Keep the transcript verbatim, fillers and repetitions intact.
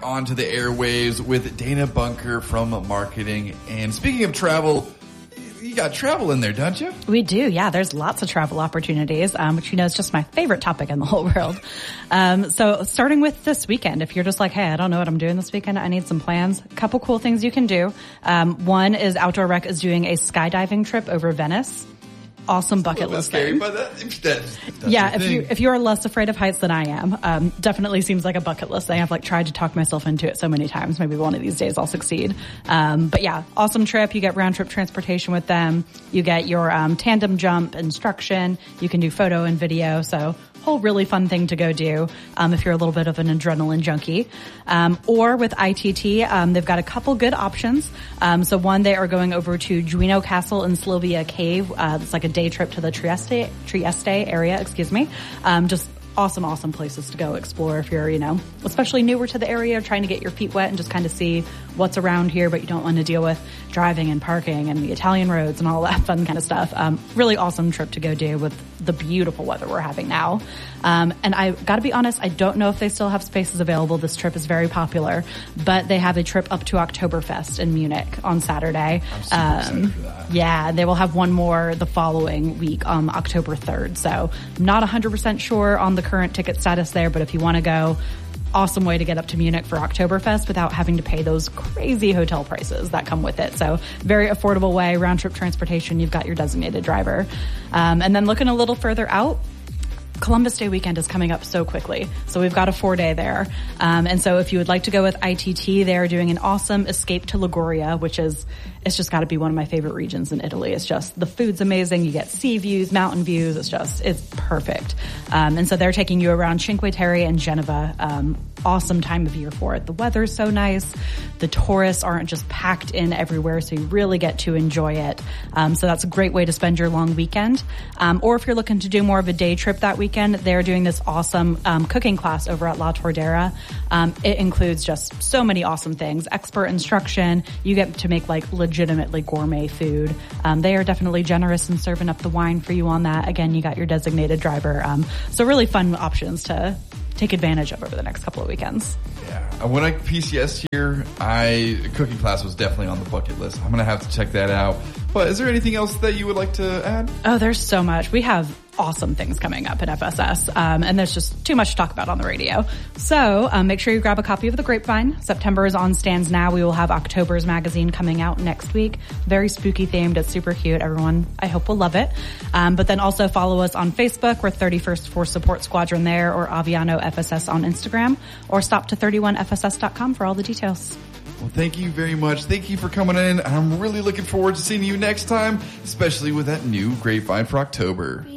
onto the airwaves with Dana Bunker from marketing. And speaking of travel, you got travel in there, don't you? We do, yeah. There's lots of travel opportunities, um, which you know is just my favorite topic in the whole world. Um, so starting with this weekend, if you're just like, hey, I don't know what I'm doing this weekend, I need some plans. A couple cool things you can do. Um, one is Outdoor Rec is doing a skydiving trip over Venice. Awesome bucket list thing. But that, that, that's yeah, if you if you're less afraid of heights than I am, um, definitely seems like a bucket list thing. I've like tried to talk myself into it so many times. Maybe one of these days I'll succeed. Um, but yeah, awesome trip. You get round trip transportation with them. You get your um, tandem jump instruction. You can do photo and video. So whole really fun thing to go do um, if you're a little bit of an adrenaline junkie. Um, or with I T T, um, they've got a couple good options. Um, so one, they are going over to Duino Castle and Sylvia Cave. Uh, it's like a day trip to the Trieste, Trieste area, excuse me. Um, just awesome, awesome places to go explore if you're, you know, especially newer to the area, trying to get your feet wet and just kind of see what's around here, but you don't want to deal with driving and parking and the Italian roads and all that fun kind of stuff. Um, really awesome trip to go do with the beautiful weather we're having now. Um, and I gotta be honest, I don't know if they still have spaces available. This trip is very popular, but they have a trip up to Oktoberfest in Munich on Saturday. I'm super um, excited for that. Yeah, they will have one more the following week on October third. So I'm not one hundred percent sure on the current ticket status there, but if you want to go, awesome way to get up to Munich for Oktoberfest without having to pay those crazy hotel prices that come with it. So very affordable way, round trip transportation. You've got your designated driver. Um, and then looking a little further out, Columbus Day weekend is coming up so quickly. So we've got a four day there. Um, and so if you would like to go with I T T, they're doing an awesome escape to Liguria, which is, it's just got to be one of my favorite regions in Italy. It's just, the food's amazing. You get sea views, mountain views. It's just, it's perfect. Um, and so they're taking you around Cinque Terre and Genova. Um, awesome time of year for it. The weather's so nice. The tourists aren't just packed in everywhere, so you really get to enjoy it. Um, so that's a great way to spend your long weekend. Um, or if you're looking to do more of a day trip that weekend, they're doing this awesome um, cooking class over at La Tordera. Um, it includes just so many awesome things. Expert instruction. You get to make like legitimately gourmet food. Um, they are definitely generous in serving up the wine for you on that. Again, you got your designated driver. Um, so really fun options to take advantage of over the next couple of weekends. Yeah. When I P C S here, I cooking class was definitely on the bucket list. I'm going to have to check that out. But is there anything else that you would like to add? Oh, there's so much. We have awesome things coming up at F S S, um, and there's just too much to talk about on the radio. So um, make sure you grab a copy of The Grapevine. September is on stands now. We will have October's magazine coming out next week. Very spooky themed. It's super cute. Everyone, I hope, will love it. Um, but then also follow us on Facebook. We're thirty-first Force Support Squadron there, or Aviano F S S on Instagram, or stop to thirty-one F S S dot com for all the details. Well, thank you very much. Thank you for coming in. I'm really looking forward to seeing you next time, especially with that new Grapevine for October.